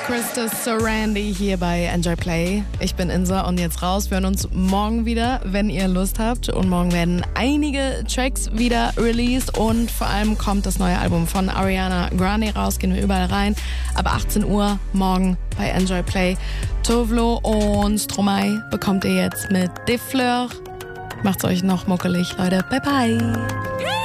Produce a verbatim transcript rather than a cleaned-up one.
Krista Sorandi hier bei Enjoy Play. Ich bin Insa und jetzt raus. Wir hören uns morgen wieder, wenn ihr Lust habt. Und morgen werden einige Tracks wieder released und vor allem kommt das neue Album von Ariana Grande raus. Gehen wir überall rein. Ab achtzehn Uhr morgen bei Enjoy Play. Tovlo und Stromae bekommt ihr jetzt mit Des Fleurs. Macht's euch noch muckelig, Leute. Bye bye.